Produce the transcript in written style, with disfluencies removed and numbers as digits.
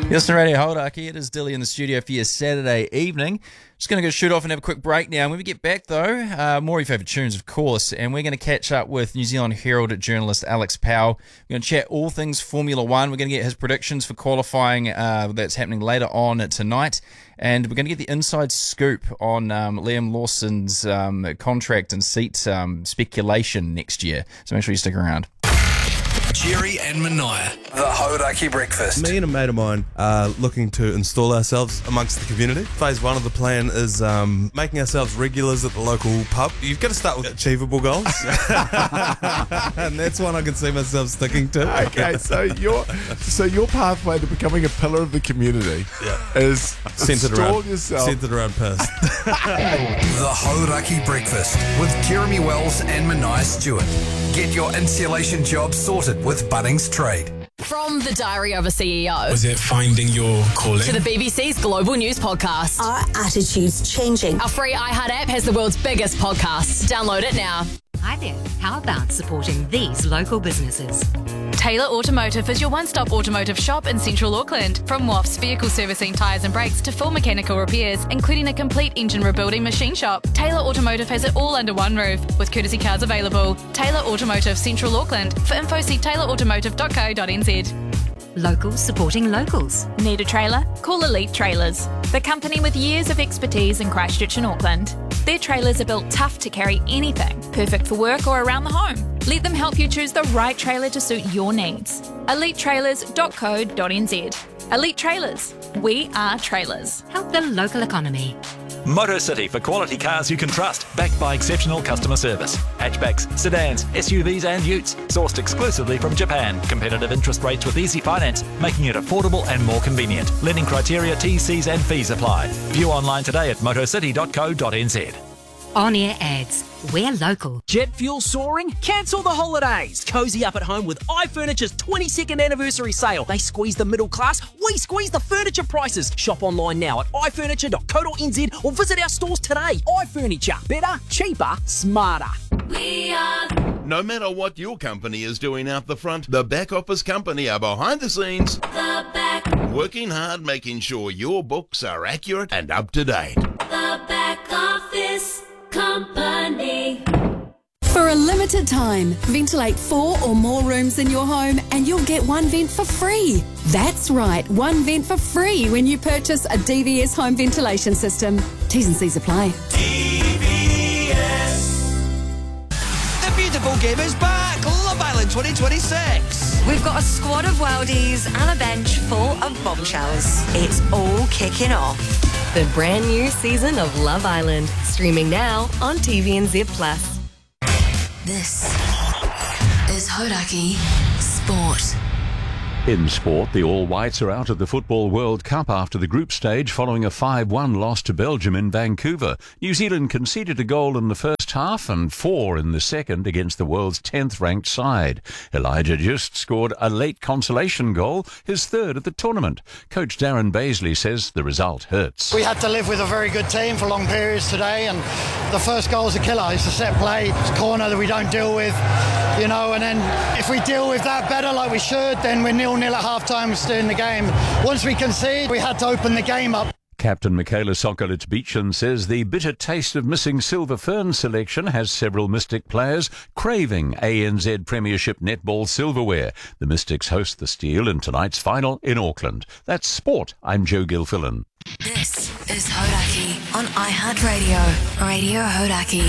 Yes, Radio Hodaki, it is Dilly in the studio for your Saturday evening. Just going to go shoot off and have a quick break now. When we get back, though, more of your favourite tunes, of course, and we're going to catch up with New Zealand Herald journalist Alex Powell. We're going to chat all things Formula One. We're going to get his predictions for qualifying that's happening later on tonight, and we're going to get the inside scoop on Liam Lawson's contract and seat speculation next year. So make sure you stick around. Jerry and Mania, the Hodaki Breakfast. Me and a mate of mine are looking to install ourselves amongst the community. Phase one of the plan is making ourselves regulars at the local pub. You've got to start with achievable goals. And that's one I can see myself sticking to. Okay, so your pathway to becoming a pillar of the community is centered install yourself. Centered around piss. The Hodaki Breakfast with Jeremy Wells and Mania Stewart. Get your insulation job sorted with Bunnings Trade. From the Diary of a CEO. Was it finding your calling? To the BBC's Global News Podcast. Are attitudes changing? Our free iHeart app has the world's biggest podcasts. Download it now. Hi there. How about supporting these local businesses? Taylor Automotive is your one-stop automotive shop in central Auckland. From WAF's vehicle servicing, tyres and brakes to full mechanical repairs, including a complete engine rebuilding machine shop, Taylor Automotive has it all under one roof, with courtesy cars available. Taylor Automotive, Central Auckland. For info, see taylorautomotive.co.nz. Locals supporting locals. Need a trailer? Call Elite Trailers, the company with years of expertise in Christchurch and Auckland. Their trailers are built tough to carry anything, perfect for work or around the home. Let them help you choose the right trailer to suit your needs. EliteTrailers.co.nz. Elite Trailers. We are trailers. Help the local economy. Motor City for quality cars you can trust, backed by exceptional customer service. Hatchbacks, sedans, SUVs and utes, sourced exclusively from Japan. Competitive interest rates with easy finance, making it affordable and more convenient. Lending criteria, T's and fees apply. View online today at motorcity.co.nz. On-air ads. We're local. Jet fuel soaring? Cancel the holidays. Cozy up at home with iFurniture's 22nd anniversary sale. They squeeze the middle class, we squeeze the furniture prices. Shop online now at ifurniture.co.nz or visit our stores today. iFurniture. Better, cheaper, smarter. We are... No matter what your company is doing out the front, the back office company are behind the scenes. The back. Working hard, making sure your books are accurate and up to date. The back office company. For a limited time, ventilate 4 or more rooms in your home and you'll get one vent for free. That's right, one vent for free when you purchase a DVS home ventilation system. T's and C's apply. The beautiful game is back. Love Island 2026. We've got a squad of worldies and a bench full of bombshells. It's all kicking off. The brand new season of Love Island, streaming now on TVNZ Plus. This is Hodaki Sport. In sport, the All Whites are out of the Football World Cup after the group stage following a 5-1 loss to Belgium in Vancouver. New Zealand conceded a goal in the first half and 4 in the second against the world's 10th-ranked side. Elijah just scored a late consolation goal, his third at the tournament. Coach Darren Baisley says the result hurts. We had to live with a very good team for long periods today, and the first goal is a killer. It's a set play, it's a corner that we don't deal with, and then if we deal with that better like we should, then we're 0-0 at half-time still in the game. Once we concede, we had to open the game up. Captain Michaela Sokolits-Beechem says the bitter taste of missing Silver Fern selection has several Mystic players craving ANZ Premiership netball silverware. The Mystics host the Steel in tonight's final in Auckland. That's sport. I'm Joe Gilfillan. This is Hodaki on iHeartRadio. Radio Hodaki.